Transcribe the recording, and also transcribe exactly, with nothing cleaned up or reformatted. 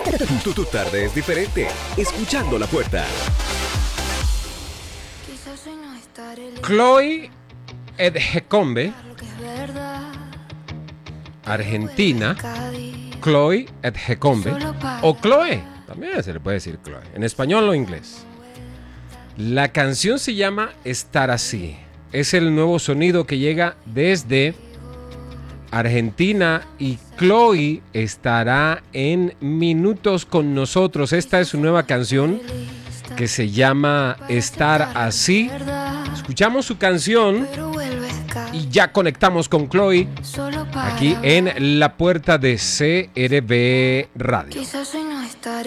Tu, tu tarde es diferente. Escuchando La Puerta. Chloe Edgecombe, Argentina. Chloe Edgecombe. O Chloe. También se le puede decir Chloe. En español o inglés. La canción se llama Estar Así. Es el nuevo sonido que llega desde Argentina y Chloe estará en minutos con nosotros. Esta es su nueva canción que se llama Estar Así. Escuchamos su canción y ya conectamos con Chloe aquí en La Puerta de C R B Radio. Quizás hoy no estaré